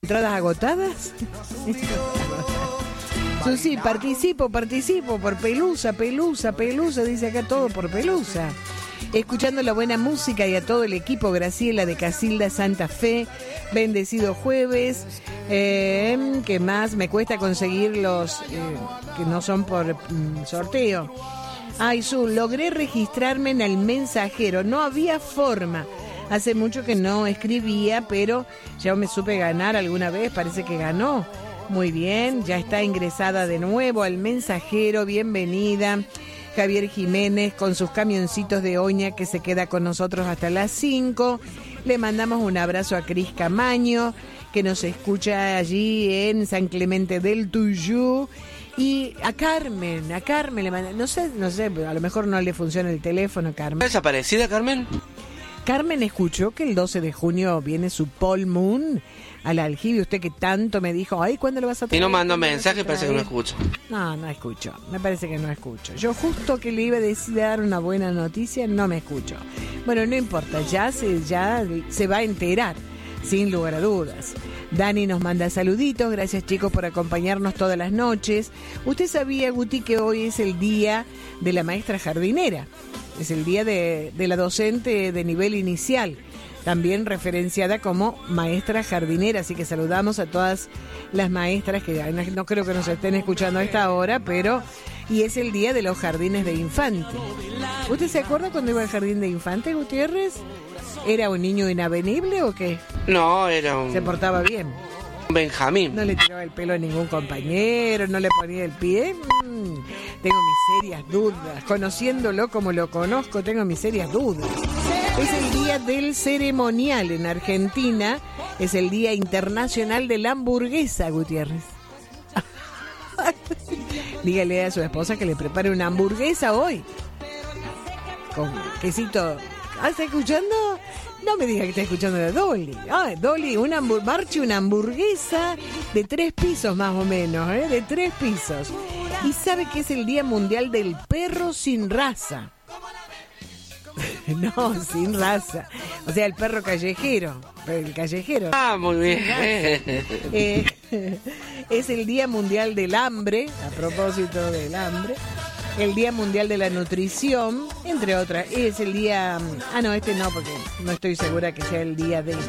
¿Entradas agotadas? Susi, participo por Pelusa, dice acá todo por Pelusa. Escuchando la buena música y a todo el equipo, Graciela de Casilda Santa Fe, bendecido jueves. ¿Qué más? Me cuesta conseguir los que no son por sorteo. Ay, logré registrarme en el mensajero, no había forma. Hace mucho que no escribía, pero ya me supe ganar alguna vez, parece que ganó. Muy bien, ya está ingresada de nuevo al mensajero, bienvenida. Javier Jiménez con sus camioncitos de Oña que se queda con nosotros hasta las 5. Le mandamos un abrazo a Cris Camaño, que nos escucha allí en San Clemente del Tuyú. Y a Carmen le manda, no sé, a lo mejor no le funciona el teléfono, Carmen. ¿Es desaparecida, Carmen? Carmen escuchó que el 12 de junio viene su Paul Moon al aljibe. Usted que tanto me dijo, ay, ¿cuándo lo vas a traer? Y no mandó mensaje, parece que no escucho. No escucho, me parece que no escucho. Yo justo que le iba a decir dar una buena noticia, no me escucho. Bueno, no importa, ya se va a enterar, sin lugar a dudas. Dani nos manda saluditos, gracias chicos por acompañarnos todas las noches. ¿Usted sabía, Guti, que hoy es el día de la maestra jardinera? Es el día de la docente de nivel inicial, también referenciada como maestra jardinera, así que saludamos a todas las maestras que no creo que nos estén escuchando a esta hora, y es el día de los jardines de infante. ¿Usted se acuerda cuando iba al jardín de infante, Gutiérrez? ¿Era un niño inavenible o qué? No, era ¿Se portaba bien? Benjamín. No le tiraba el pelo a ningún compañero, no le ponía el pie. Tengo mis serias dudas. Conociéndolo como lo conozco, tengo mis serias dudas. Es el día del ceremonial en Argentina. Es el Día Internacional de la Hamburguesa, Gutiérrez. Dígale a su esposa que le prepare una hamburguesa hoy. Con quesito. ¿Está escuchando? No me diga que está escuchando de Dolly. Dolly, marche una hamburguesa de 3 pisos más o menos, de 3 pisos. Y sabe que es el Día Mundial del Perro sin raza. No, sin raza. O sea, el perro callejero. El callejero. Ah, muy bien. Es el Día Mundial del Hambre, a propósito del hambre. El Día Mundial de la Nutrición, entre otras. Es el día... este no, porque no estoy segura que sea el día de...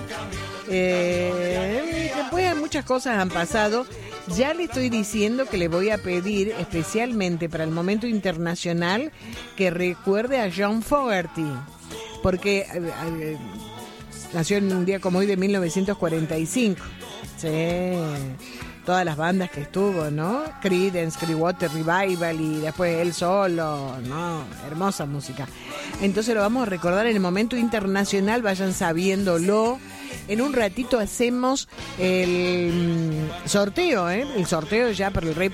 Después muchas cosas han pasado. Ya le estoy diciendo que le voy a pedir especialmente para el momento internacional que recuerde a John Fogerty, porque nació en un día como hoy de 1945. Sí, todas las bandas que estuvo, ¿no? Creedence, Clearwater Revival y después él solo, ¿no? Hermosa música. Entonces lo vamos a recordar en el momento internacional, vayan sabiéndolo. En un ratito hacemos el sorteo, El sorteo ya para el Rey